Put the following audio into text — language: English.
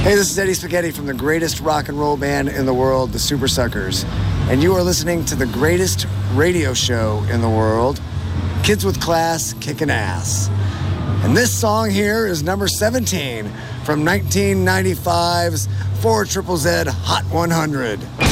Hey, this is Eddie Spaghetti from the greatest rock and roll band in the world, the Super Suckers. And you are listening to the greatest radio show in the world, Kids with Class Kickin' Ass. And this song here is number 17 from 1995's 4ZZZ Hot 100.